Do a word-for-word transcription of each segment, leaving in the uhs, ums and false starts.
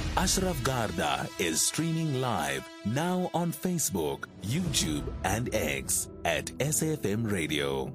Ashraf Garda is streaming live now on Facebook, YouTube, and X at S A F M Radio.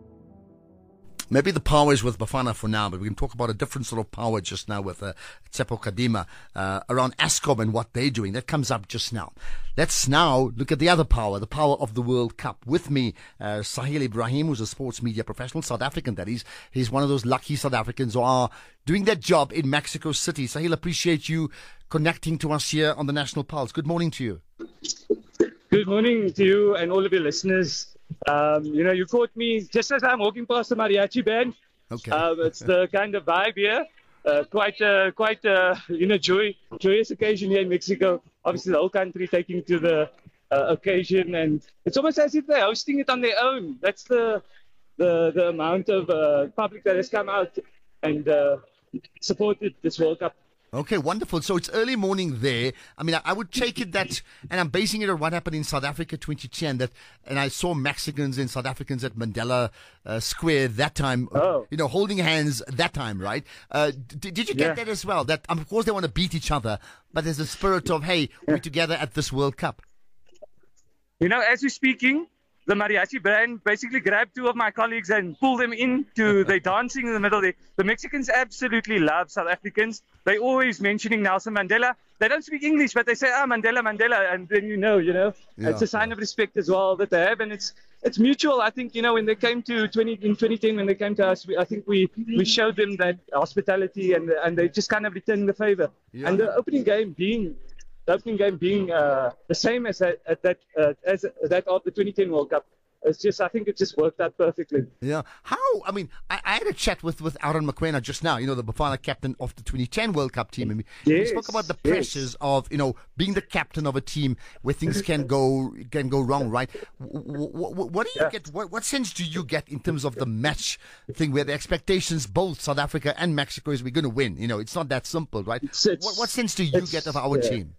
Maybe the power is with Bafana for now, but we can talk about a different sort of power just now with uh, Tsepo Kadima uh, around ASCOM and what they're doing. That comes up just now. Let's now look at the other power, the power of the World Cup. With me, uh, Sahil Ibrahim, who's a sports media professional, South African that is. He's one of those lucky South Africans who are doing their job in Mexico City. Sahil, appreciate you connecting to us here on the National Pulse. Good morning to you. Good morning to you and all of your listeners. Um, you know, you caught me just as I'm walking past the mariachi band. Okay. Um, it's the kind of vibe here. Uh, quite, uh, quite, uh, you know, joy, joyous occasion here in Mexico. Obviously, the whole country taking to the uh, occasion, and it's almost as if they're hosting it on their own. That's the the the amount of uh, public that has come out and uh, supported this World Cup. Okay, wonderful. So it's early morning there. I mean, I, I would take it that, and I'm basing it on what happened in South Africa twenty ten, that, and I saw Mexicans and South Africans at Mandela uh, Square that time, oh. you know, holding hands that time, right? Uh, d- did you get yeah. that as well? That, um, of course, they want to beat each other, but there's a spirit of, hey, we're together at this World Cup. You know, as you're speaking, the mariachi band basically grabbed two of my colleagues and pulled them into the dancing in the middle there. The Mexicans absolutely love South Africans. They always mentioning Nelson Mandela. They don't speak English, but they say, ah, Mandela, Mandela. And then, you know, you know, Yeah, it's a sign yeah. of respect as well that they have. And it's it's mutual. I think, you know, when they came to twenty in twenty ten, when they came to us, we, I think we, we showed them that hospitality and and they just kind of returned the favor. Yeah. And the opening game being the opening game being uh, the same as that, at that uh, as that of the twenty ten World Cup. It's just, I think it just worked out perfectly. Yeah. How, I mean, I, I had a chat with, with Aaron Mokoena just now, you know, the Bafana captain of the twenty ten World Cup team. And we, we Yes, spoke about the yes. pressures of, you know, being the captain of a team where things can go can go wrong, right? What, what, what do you Yeah. get, what, what sense do you get in terms of the match thing where the expectations, both South Africa and Mexico, is we're going to win? You know, it's not that simple, right? It's- it's- what, what sense do you it's- get of our yeah. team?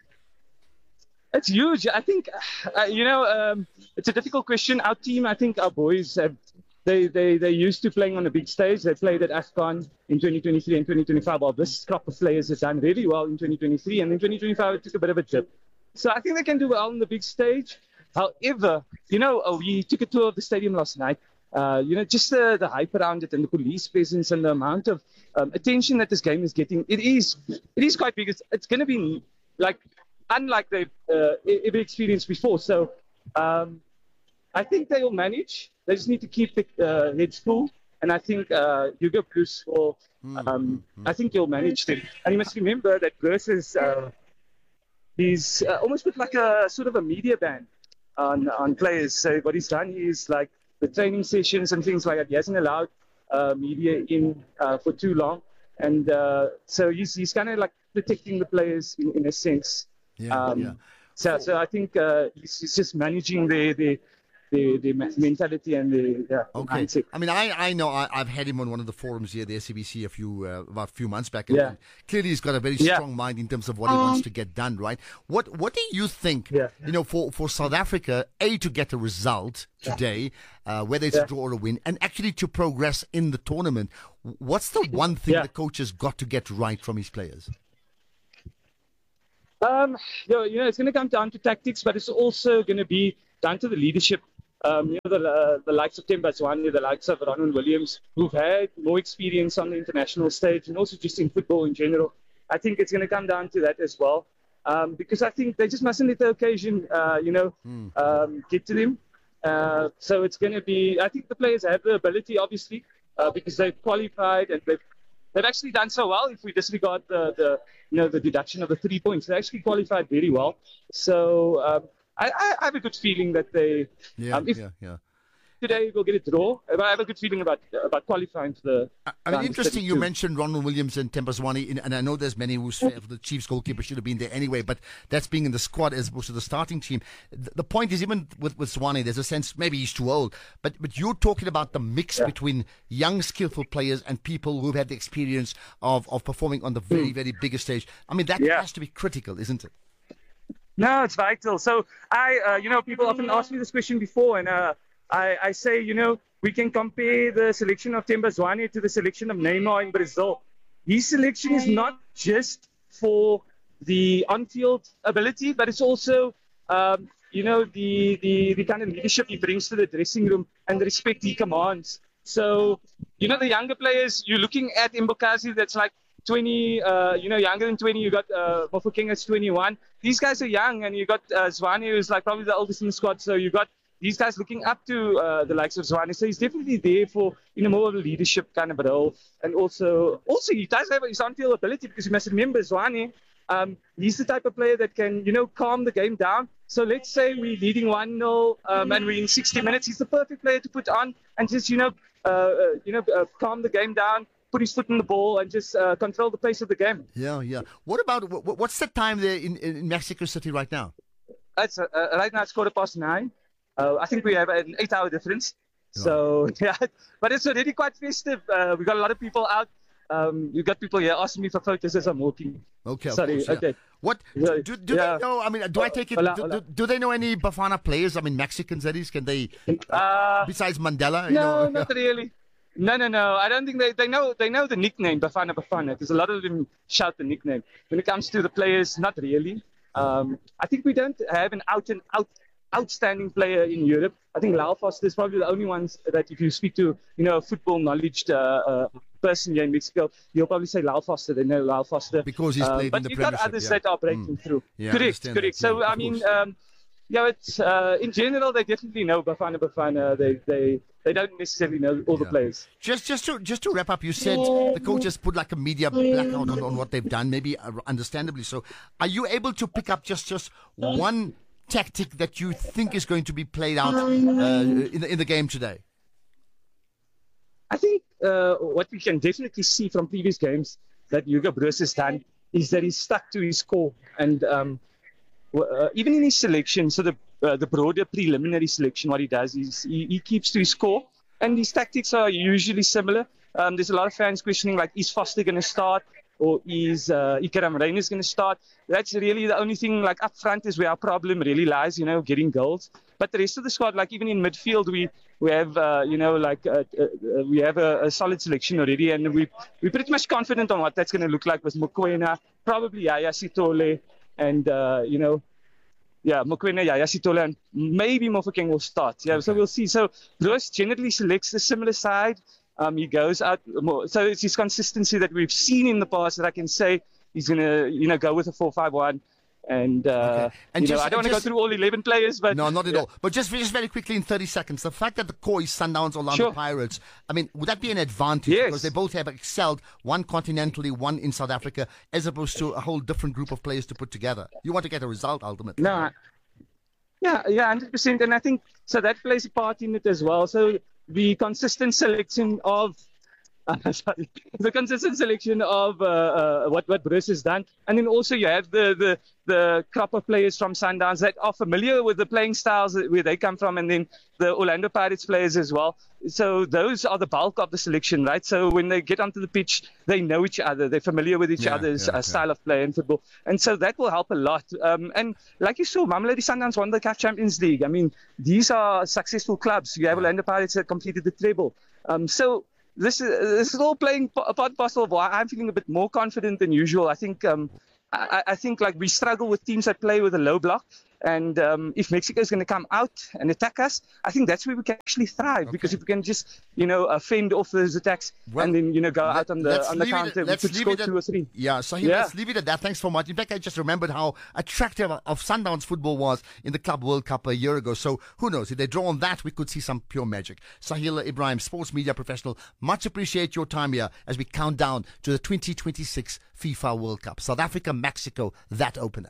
It's huge. I think, uh, you know, um, it's a difficult question. Our team, I think our boys have, they, they, they're used to playing on a big stage. They played at AFCON in twenty twenty-three and twenty twenty-five. Well, this crop of players has done really well in twenty twenty-three, and in twenty twenty-five it took a bit of a dip. So I think they can do well on the big stage. However, you know, uh, we took a tour of the stadium last night. Uh, you know, just the, the hype around it and the police presence and the amount of um, attention that this game is getting. It is, it is quite big. It's, it's going to be like, unlike they've uh, ever experienced before. So um, I think they will manage. They just need to keep the uh, heads full. And I think uh, Hugo Bruce will, um, I think he'll manage them. And you must remember that Bruce is, uh, he's uh, almost put like a sort of a media ban on, on players. So what he's done is like the training sessions and things like that. He hasn't allowed uh, media in uh, for too long. And uh, so he's, he's kind of like protecting the players in, in a sense. Yeah, Um, yeah. So, so I think uh, he's, he's just managing the the, the, the mentality and the yeah, Okay. mindset. I mean, I, I know I, I've had him on one of the forums here, the S A B C, a few uh, about a few months back. And Yeah. clearly, he's got a very Yeah. strong mind in terms of what he wants to get done. Right? What What do you think? Yeah. You know, for, for South Africa, a to get a result today, uh, whether it's Yeah. a draw or a win, and actually to progress in the tournament. What's the one thing Yeah. the coach has got to get right from his players? Um, you know, you know, it's going to come down to tactics, but it's also going to be down to the leadership. Um, you know, the, uh, the likes of Themba Zwane, the likes of Ronwen Williams, who've had more experience on the international stage and also just in football in general. I think it's going to come down to that as well, um, because I think they just mustn't let the occasion, uh, you know, um, get to them. Uh, so it's going to be. I think the players have the ability, obviously, uh, because they've qualified and they've. They've actually done so well. If we disregard the, the you know the deduction of the three points, they actually qualified very well. So um, I, I have a good feeling that they, Yeah, um, if yeah, yeah. today we'll get a draw, but I have a good feeling about about qualifying for the. I I mean, round interesting. You thirty-two. mentioned Ronald Williams and Themba Zwane, in- and I know there's many who say the Chiefs goalkeeper should have been there anyway, but that's being in the squad as opposed to the starting team. The, the point is, even with, with Zwane, there's a sense maybe he's too old, but but you're talking about the mix between young, skillful players and people who've had the experience of, of performing on the very, very biggest stage. I mean, that Yeah. has to be critical, isn't it? No, it's vital. So I, uh, you know, people often ask me this question before, and uh, I, I say, you know, we can compare the selection of Themba Zwane to the selection of Neymar in Brazil. His selection is not just for the on-field ability, but it's also, um, you know, the, the, the kind of leadership he brings to the dressing room and the respect he commands. So, you know, the younger players, you're looking at Mbokazi that's like twenty, uh, you know, younger than twenty. You got uh, Mofokeng that's twenty-one. These guys are young, and you got uh, Zwane, who's like probably the oldest in the squad. So you got these guys looking up to uh, the likes of Zwane. So he's definitely there for, you know, more of a leadership kind of role. And also, also he does have his on-field ability, because you must remember Zwane, um, he's the type of player that can, you know, calm the game down. So let's say we're leading one nil um, and we're in sixty minutes. He's the perfect player to put on and just, you know, uh, uh, you know, uh, calm the game down, put his foot in the ball, and just uh, control the pace of the game. Yeah, yeah. What about, what, what's the time there in, in Mexico City right now? It's, uh, uh, right now it's quarter past nine. Uh, I think we have an eight-hour difference. Yeah. So, yeah, but it's already quite festive. Uh, we got a lot of people out. Um, you got people here asking me for photos as I'm walking. Okay, sorry. Course, yeah. Okay. What do, do, do yeah. they know? I mean, do I take it? Hola, do, hola. do, do they know any Bafana players? I mean, Mexicans, that is. Can they? Uh, besides Mandela, you no, know? not really. No, no, no. I don't think they, they know they know the nickname Bafana Bafana, because a lot of them shout the nickname. When it comes to the players, not really. Um, I think we don't have an out and out outstanding player in Europe. I think Lyle Foster is probably the only ones that, if you speak to, you know, a football knowledge uh, uh, person here in Mexico, you'll probably say Lyle Foster. They know Lyle Foster because he's played uh, in the But you've Premiership, got others yeah. that are breaking mm. through. Yeah, correct, correct. That. So yeah, I mean, um, yeah, it's uh, in general they definitely know Bafana Bafana. They they they don't necessarily know all yeah. the players. Just just to just to wrap up, you said the coaches put like a media blackout on, on what they've done, maybe uh, understandably so. Are you able to pick up just just one tactic that you think is going to be played out uh, in the in the game today? I think uh, what we can definitely see from previous games that Hugo Broos has done is that he's stuck to his core, and um, uh, even in his selection, so the uh, the broader preliminary selection, what he does is he, he keeps to his core, and his tactics are usually similar. Um, there's a lot of fans questioning, like, is Foster going to start? Or is uh, Ikeram Reyners going to start? That's really the only thing, like, up front is where our problem really lies, you know, getting goals. But the rest of the squad, like, even in midfield, we we have, uh, you know, like, uh, uh, we have a, a solid selection already. And we, we're pretty much confident on what that's going to look like with Mokoena, probably Yaya Sitole, and, uh, you know, yeah, Mokoena, Yaya Sitole, and maybe Mofokeng will start. Yeah, okay. So we'll see. So Broos generally selects the similar side. Um, he goes out more. So it's his consistency that we've seen in the past that I can say he's going to, you know, go with a four five one. And, uh, okay. and you just, know, I don't want to go through all eleven players, but... No, not at yeah. all. But just, just very quickly in thirty seconds, the fact that the core is Sundowns, Orlando sure. Pirates, I mean, would that be an advantage? Yes. Because they both have excelled, one continentally, one in South Africa, as opposed to a whole different group of players to put together. You want to get a result, ultimately. No, yeah, yeah, one hundred percent. And I think, so that plays a part in it as well. So the consistent selection of... Uh, sorry, the consistent selection of uh, uh, what what Broos has done, and then also you have the, the the crop of players from Sundowns that are familiar with the playing styles where they come from, and then the Orlando Pirates players as well. So those are the bulk of the selection, right? So when they get onto the pitch, they know each other, they're familiar with each yeah, other's yeah, uh, yeah. style of play in football, and so that will help a lot. Um, and like you saw, Mamelodi Sundowns won the C A F Champions League. I mean, these are successful clubs. You have Orlando Pirates that completed the treble. Um, so. This is this is all playing a part parcel of why I'm feeling a bit more confident than usual. I think um, I, I think like we struggle with teams that play with a low block, and um, if Mexico is going to come out and attack us, I think that's where we can actually thrive. Okay. Because if we can just you know uh, fend off those attacks well, and then you know go let, out on the on the counter, we could score at, two or three. Yeah, so yeah. let's leave it at that. Thanks so much. In fact, I just remembered how attractive of Sundowns football was in the Club World Cup a year ago. So who knows? If they draw on that, we could see some pure magic. Sahil Ibrahim, sports media professional, much appreciate your time here as we count down to the twenty twenty-six FIFA World Cup. South Africa, Mexico, that opener.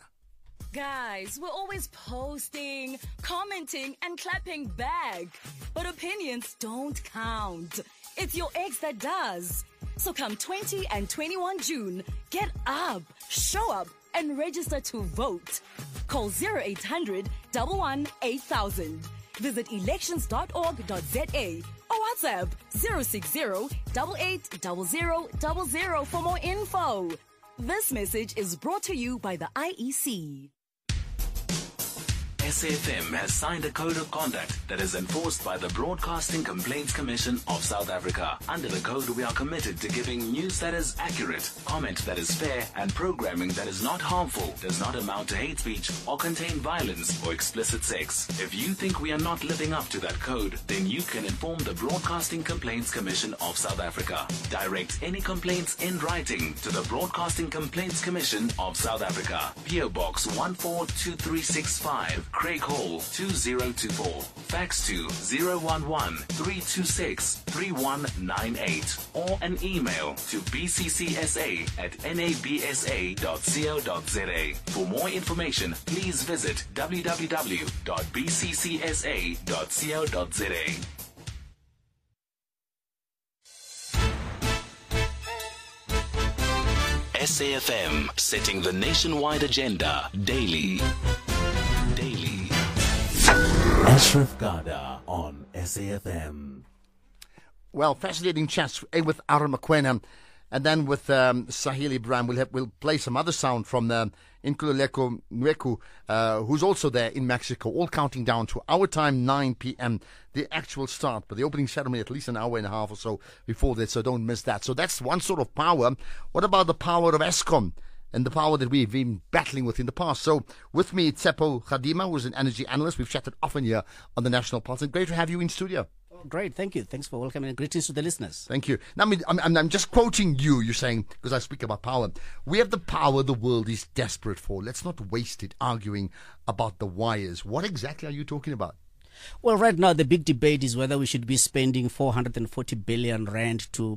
Guys, we're always posting, commenting, and clapping back. But opinions don't count. It's your ex that does. So come twentieth and twenty-first of June, get up, show up, and register to vote. Call zero eight hundred, one one eight thousand. Visit elections dot org dot z a or WhatsApp zero six zero, eight eight zero zero zero zero for more info. This message is brought to you by the I E C. S A F M has signed a code of conduct that is enforced by the Broadcasting Complaints Commission of South Africa. Under the code, we are committed to giving news that is accurate, comment that is fair, and programming that is not harmful, does not amount to hate speech, or contain violence or explicit sex. If you think we are not living up to that code, then you can inform the Broadcasting Complaints Commission of South Africa. Direct any complaints in writing to the Broadcasting Complaints Commission of South Africa. P O Box one four two three six five, Craig Hall two zero two four. Fax to zero one one three two six three one nine eight or an email to b c c s a at n a b s a dot co dot z a. For more information, please visit w w w dot b c c s a dot co dot z a. S A F M, setting the nationwide agenda daily. Daily. Ashraf Garda on S A F M. Well, fascinating chats eh, with Aaron Mokoena, and then with um, Sahil Ibrahim. We'll, have, we'll play some other sound from um, Nkululeko Nweku, uh, who's also there in Mexico, all counting down to our time, nine p.m., the actual start. But the opening ceremony, at least an hour and a half or so before that, so don't miss that. So that's one sort of power. What about the power of Eskom and the power that we've been battling with in the past? So with me, Tsepo Khadima, who's an energy analyst. We've chatted often here on the National Pulse, and great to have you in studio. Great, thank you. Thanks for welcoming and greetings to the listeners. Thank you. Now, I mean, I'm, I'm, I'm just quoting you. You're saying, because I speak about power, we have the power the world is desperate for. Let's not waste it arguing about the wires. What exactly are you talking about? Well, right now, the big debate is whether we should be spending four hundred forty billion rand to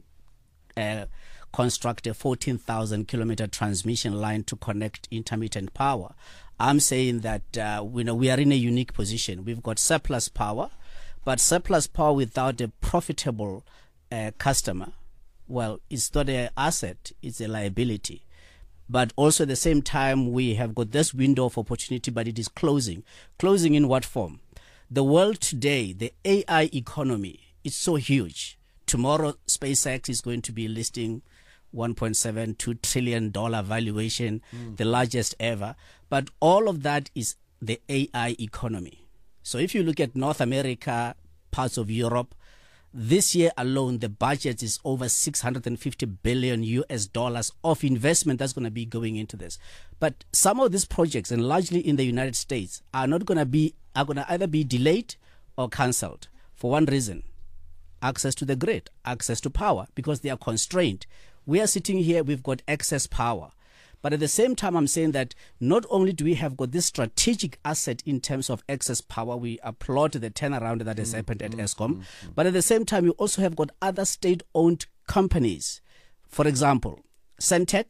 uh, construct a fourteen thousand kilometer transmission line to connect intermittent power. I'm saying that uh, we know we are in a unique position. We've got surplus power. But surplus power without a profitable uh, customer, well, it's not an asset, it's a liability. But also at the same time, we have got this window of opportunity, but it is closing. Closing in what form? The world today, the A I economy, is so huge. Tomorrow, SpaceX is going to be listing one point seven two trillion dollars valuation, mm. the largest ever. But all of that is the A I economy. So if you look at North America, parts of Europe, this year alone, the budget is over six hundred fifty billion U S dollars of investment that's going to be going into this. But some of these projects, and largely in the United States, are not going to be, are going to either be delayed or cancelled for one reason: access to the grid, access to power, because they are constrained. We are sitting here, we've got excess power. But at the same time, I'm saying that not only do we have got this strategic asset in terms of excess power, we applaud the turnaround that has mm, happened at mm, Eskom, mm, mm. but at the same time, you also have got other state-owned companies. For example, Centec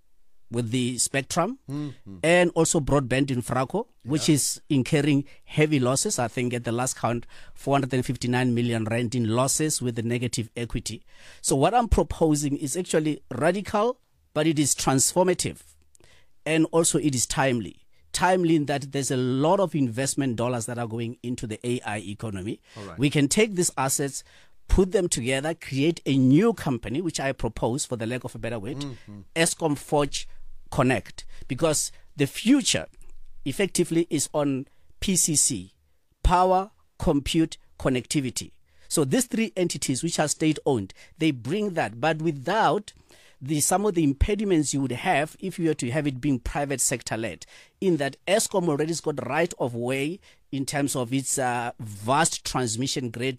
with the Spectrum, mm, mm. and also Broadband Infraco, yeah. which is incurring heavy losses. I think at the last count, four hundred fifty-nine million rand in losses with the negative equity. So what I'm proposing is actually radical, but it is transformative, and also it is timely. Timely in that there's a lot of investment dollars that are going into the A I economy. Right. We can take these assets, put them together, create a new company, which I propose, for the lack of a better word, mm-hmm. Eskom Forge Connect, because the future effectively is on P C C, power, compute, connectivity. So these three entities, which are state-owned, they bring that, but without the some of the impediments you would have if you were to have it being private sector led, in that Eskom already has got right of way in terms of its uh, vast transmission grid